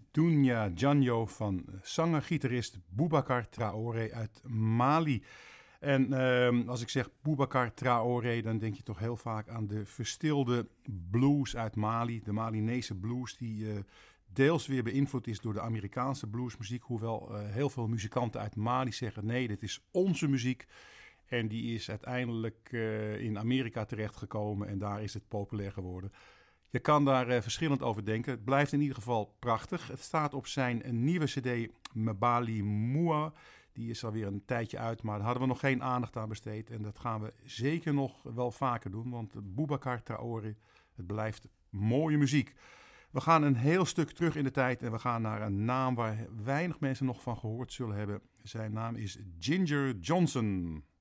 Dounia Janjo van zanger-gitarist Boubacar Traoré uit Mali. En als ik zeg Boubacar Traoré, dan denk je toch heel vaak aan de verstilde blues uit Mali. De Malinese blues die deels weer beïnvloed is door de Amerikaanse bluesmuziek. Hoewel heel veel muzikanten uit Mali zeggen nee, dit is onze muziek. En die is uiteindelijk in Amerika terechtgekomen en daar is het populair geworden. Je kan daar verschillend over denken. Het blijft in ieder geval prachtig. Het staat op zijn nieuwe cd Mbali Moua. Die is alweer een tijdje uit, maar daar hadden we nog geen aandacht aan besteed. En dat gaan we zeker nog wel vaker doen, want Boubacar Traoré, het blijft mooie muziek. We gaan een heel stuk terug in de tijd en we gaan naar een naam waar weinig mensen nog van gehoord zullen hebben. Zijn naam is Ginger Johnson.